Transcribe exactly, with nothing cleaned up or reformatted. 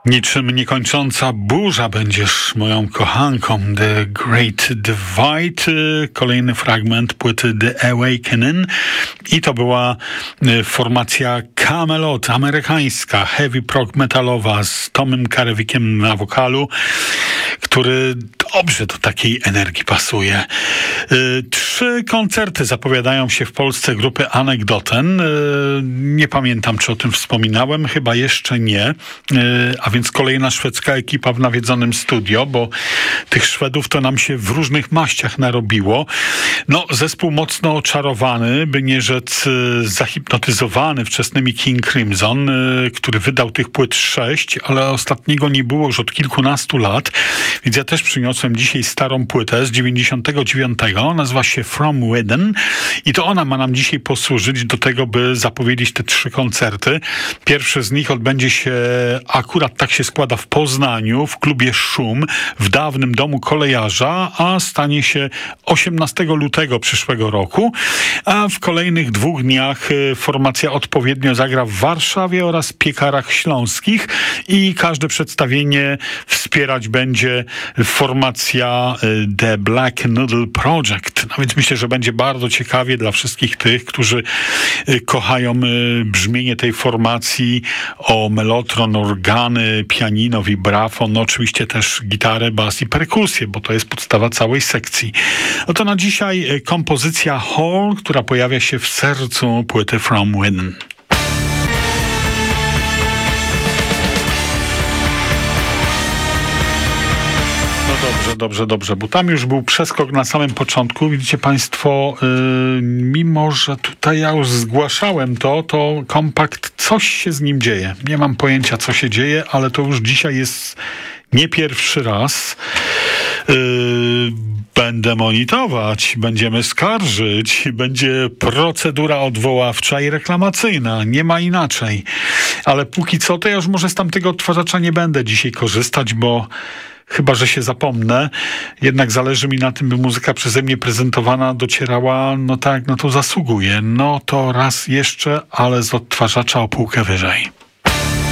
Niczym niekończąca burza będziesz moją kochanką. The Great Divide, kolejny fragment płyty The Awakening i to była formacja Kamelot, amerykańska, heavy prog metalowa z Tomem Karewikiem na wokalu, który dobrze do takiej energii pasuje. Trzy koncerty zapowiadają się w Polsce grupy Anekdoten. Nie pamiętam, czy o tym wspominałem, chyba jeszcze nie. A więc kolejna szwedzka ekipa w nawiedzonym studio, bo tych Szwedów to nam się w różnych maściach narobiło. No, zespół mocno oczarowany, by nie rzec zahipnotyzowany wczesnymi King Crimson, który wydał tych płyt sześć, ale ostatniego nie było już od kilkunastu lat, więc ja też przyniosłem dzisiaj starą płytę z dziewięćdziesiątego dziewiątego. Nazywa się From Within i to ona ma nam dzisiaj posłużyć do tego, by zapowiedzieć te trzy koncerty. Pierwszy z nich odbędzie się, akurat tak się składa, w Poznaniu, w klubie Szum, w dawnym domu kolejarza, a stanie się osiemnastego lutego przyszłego roku, a w kolejnych dwóch dniach formacja odpowiednio zagra w Warszawie oraz Piekarach Śląskich i każde przedstawienie wspierać będzie formacja The Black Noodle Project. No więc myślę, że będzie bardzo ciekawie dla wszystkich tych, którzy kochają brzmienie tej formacji, o mellotron, organy, pianino, vibrafon, no oczywiście też gitarę, bas i perkusję, bo to jest podstawa całej sekcji. No to na dzisiaj kompozycja Hall, która pojawia się w sercu płyty From Within. Dobrze, dobrze, dobrze, bo tam już był przeskok na samym początku. Widzicie Państwo, yy, mimo że tutaj ja już zgłaszałem to, to kompakt, coś się z nim dzieje. Nie mam pojęcia, co się dzieje, ale to już dzisiaj jest nie pierwszy raz. Yy, będę monitorować, będziemy skarżyć, będzie procedura odwoławcza i reklamacyjna. Nie ma inaczej. Ale póki co, to ja już może z tamtego odtwarzacza nie będę dzisiaj korzystać, bo chyba że się zapomnę, jednak zależy mi na tym, by muzyka przeze mnie prezentowana docierała, no tak, no to zasługuje. No to raz jeszcze, ale z odtwarzacza o półkę wyżej.